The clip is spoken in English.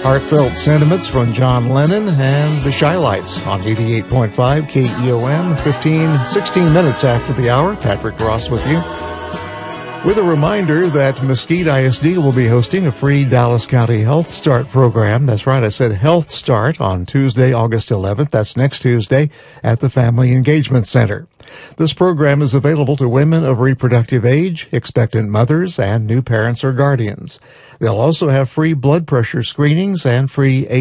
Heartfelt sentiments from John Lennon and the Shy-Lights on 88.5 KEOM, 16 minutes after the hour. Patrick Ross with you. With a reminder that Mesquite ISD will be hosting a free Dallas County Health Start program. That's right, I said Health Start on Tuesday, August 11th. That's next Tuesday at the Family Engagement Center. This program is available to women of reproductive age, expectant mothers, and new parents or guardians. They'll also have free blood pressure screenings and free